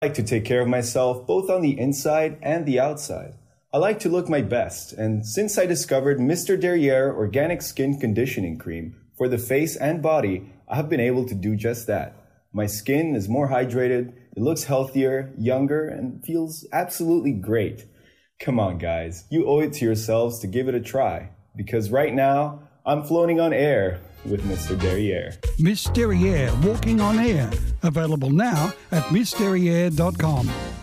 like to take care of myself both on the inside and the outside. I like to look my best, and since I discovered Mr. Derriere Organic Skin Conditioning Cream for the face and body, I have been able to do just that. My skin is more hydrated, it looks healthier, younger, and feels absolutely great. Come on, guys, you owe it to yourselves to give it a try, because right now, I'm floating on air with Mr. Derriere. Miss Derriere Walking on Air. Available now at missderriere.com.